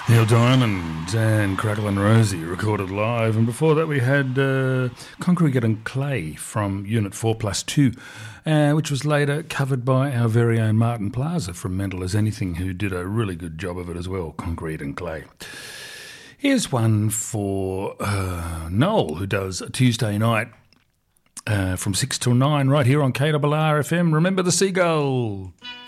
Neil Diamond and Crackle and Rosie recorded live, and before that we had Concrete and Clay from Unit 4 Plus 2, which was later covered by our very own Martin Plaza from Mental as Anything, who did a really good job of it as well, Concrete and Clay. Here's one for Noel, who does a Tuesday night from 6 till 9 right here on KRR FM. Remember the Seagull.